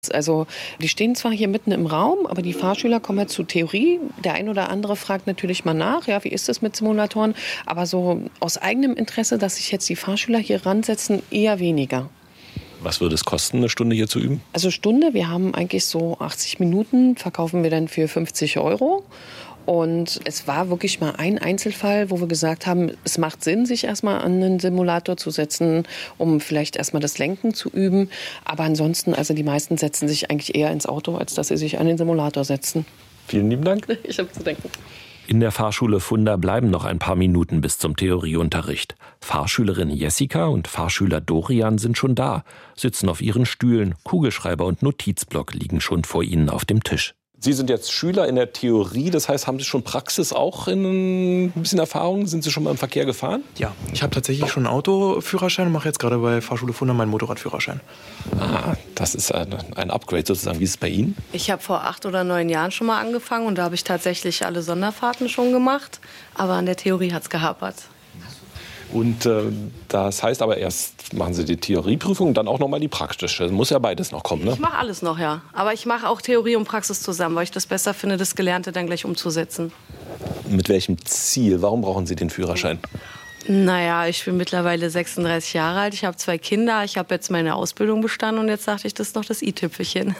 Also die stehen zwar hier mitten im Raum, aber die Fahrschüler kommen ja zur Theorie. Der ein oder andere fragt natürlich mal nach, ja, wie ist das mit Simulatoren? Aber so aus eigenem Interesse, dass sich jetzt die Fahrschüler hier ransetzen, eher weniger. Was würde es kosten, eine Stunde hier zu üben? Also Stunde, wir haben eigentlich so 80 Minuten, verkaufen wir dann für 50 €. Und es war wirklich mal ein Einzelfall, wo wir gesagt haben, es macht Sinn, sich erstmal an einen Simulator zu setzen, um vielleicht erstmal das Lenken zu üben. Aber ansonsten, also die meisten setzen sich eigentlich eher ins Auto, als dass sie sich an den Simulator setzen. Vielen lieben Dank. Ich habe zu denken. In der Fahrschule Fulda bleiben noch ein paar Minuten bis zum Theorieunterricht. Fahrschülerin Jessica und Fahrschüler Dorian sind schon da, sitzen auf ihren Stühlen, Kugelschreiber und Notizblock liegen schon vor ihnen auf dem Tisch. Sie sind jetzt Schüler in der Theorie, das heißt, haben Sie schon Praxis auch in ein bisschen Erfahrung? Sind Sie schon mal im Verkehr gefahren? Ja, ich habe tatsächlich schon einen Autoführerschein und mache jetzt gerade bei Fahrschule Fulda meinen Motorradführerschein. Ah, das ist ein Upgrade sozusagen. Wie ist es bei Ihnen? Ich habe vor 8 oder 9 Jahren schon mal angefangen und da habe ich tatsächlich alle Sonderfahrten schon gemacht. Aber an der Theorie hat es gehapert. Und das heißt aber, erst machen Sie die Theorieprüfung und dann auch noch mal die praktische. Muss ja beides noch kommen, ne? Ich mache alles noch, ja. Aber ich mache auch Theorie und Praxis zusammen, weil ich das besser finde, das Gelernte dann gleich umzusetzen. Mit welchem Ziel? Warum brauchen Sie den Führerschein? Naja, ich bin mittlerweile 36 Jahre alt, ich habe 2 Kinder, ich habe jetzt meine Ausbildung bestanden und jetzt dachte ich, das ist noch das i-Tüpfelchen.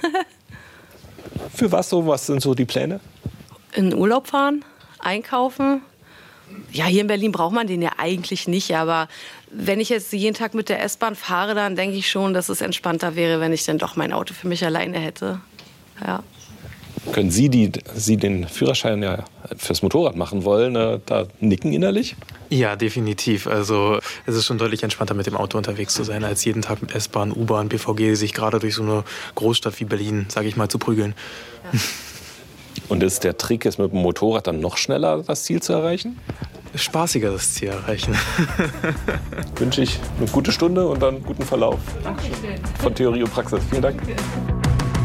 Für was so? Was sind so die Pläne? In Urlaub fahren, einkaufen. Ja, hier in Berlin braucht man den ja eigentlich nicht, aber wenn ich jetzt jeden Tag mit der S-Bahn fahre, dann denke ich schon, dass es entspannter wäre, wenn ich dann doch mein Auto für mich alleine hätte. Ja. Können Sie, die den Führerschein ja fürs Motorrad machen wollen, da nicken innerlich? Ja, definitiv. Also es ist schon deutlich entspannter, mit dem Auto unterwegs zu sein, als jeden Tag mit S-Bahn, U-Bahn, BVG sich gerade durch so eine Großstadt wie Berlin, sage ich mal, zu prügeln. Ja. Und ist der Trick, jetzt mit dem Motorrad dann noch schneller das Ziel zu erreichen? Spaßiger das Ziel erreichen. Wünsche ich eine gute Stunde und dann einen guten Verlauf von Theorie und Praxis. Vielen Dank.